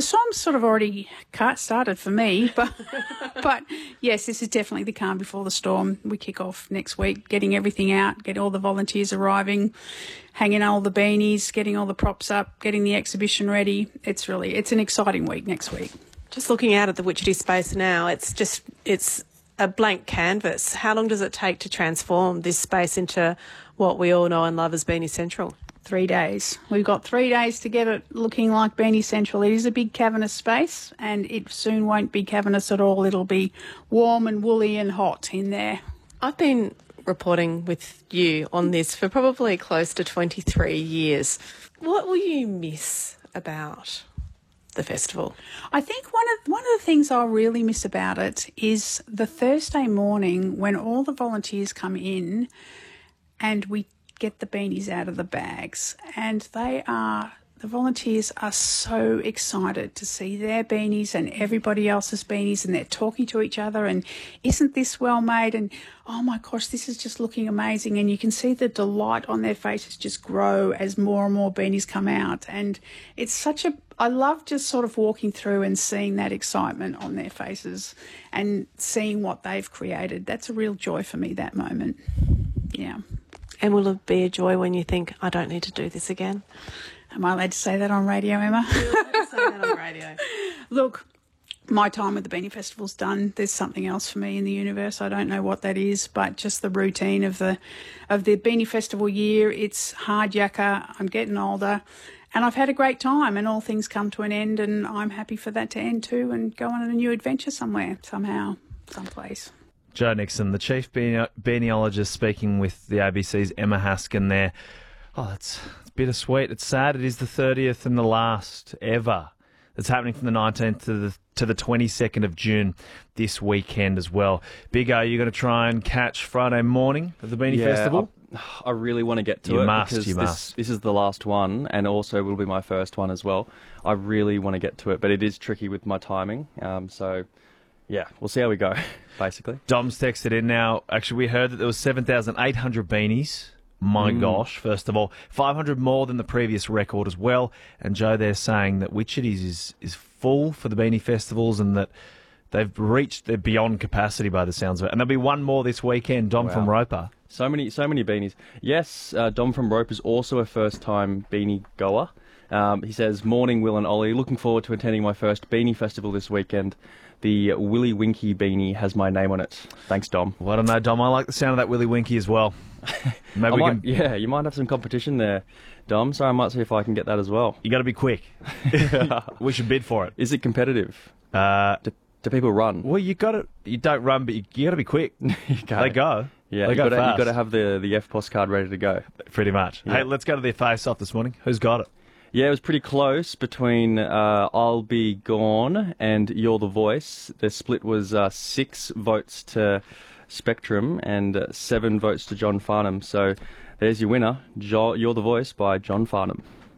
The storm's sort of already started for me, but yes, this is definitely the calm before the storm. We kick off next week, getting everything out, get all the volunteers arriving, hanging all the beanies, getting all the props up, getting the exhibition ready. It's an exciting week next week. Just looking out at the Witchetty space now, it's a blank canvas. How long does it take to transform this space into what we all know and love as Beanie Central? 3 days. We've got 3 days to get it looking like Beanie Central. It is a big cavernous space, and it soon won't be cavernous at all. It'll be warm and woolly and hot in there. I've been reporting with you on this for probably close to 23 years. What will you miss about the festival? I think one of the things I really miss about it is the Thursday morning when all the volunteers come in and we get the beanies out of the bags, and the volunteers are so excited to see their beanies and everybody else's beanies, and they're talking to each other and isn't this well made, and oh my gosh, this is just looking amazing, and you can see the delight on their faces just grow as more and more beanies come out. And it's I love just sort of walking through and seeing that excitement on their faces and seeing what they've created. That's a real joy for me, that moment. Yeah. And will it be a joy when you think, I don't need to do this again? Am I allowed to say that on radio, Emma? You're allowed to say that on radio. Look, my time with the Beanie Festival's done. There's something else for me in the universe. I don't know what that is, but just the routine of the Beanie Festival year. It's hard yakka. I'm getting older, and I've had a great time, and all things come to an end, and I'm happy for that to end too and go on a new adventure somewhere, somehow, someplace. Jo Nixon, the chief beaniologist, speaking with the ABC's Emma Haskin there. Oh, it's bittersweet. It's sad. It is the 30th and the last ever. It's happening from the 19th to the 22nd of June this weekend as well. Big O, you're going to try and catch Friday morning at the Beanie Festival? I really want to get to it because this is the last one, and also will be my first one as well. I really want to get to it, but it is tricky with my timing. So, yeah, we'll see how we go, basically. Dom's texted in now. Actually, we heard that there was 7,800 beanies. My gosh, first of all. 500 more than the previous record as well. And Joe, they're saying that Witchetty's is full for the Beanie Festivals and that they've reached their beyond capacity by the sounds of it. And there'll be one more this weekend, Dom from Roper. So many beanies. Yes, Dom from Roper is also a first-time beanie goer. He says, "Morning, Will and Ollie. Looking forward to attending my first Beanie Festival this weekend. The Willy Winky beanie has my name on it. Thanks, Dom." Well, I don't know, Dom. I like the sound of that Willy Winky as well. Maybe Yeah, you might have some competition there, Dom. So I might see if I can get that as well. You got to be quick. We should bid for it. Is it competitive? Do people run? Well, you don't run, but you got to be quick. They go. Yeah, they go fast. You got to have the FPOS card ready to go. Pretty much. Yeah. Hey, let's go to their face-off this morning. Who's got it? Yeah, it was pretty close between I'll Be Gone and You're the Voice. The split was 6 votes to Spectrum and 7 votes to John Farnham. So there's your winner, You're the Voice by John Farnham.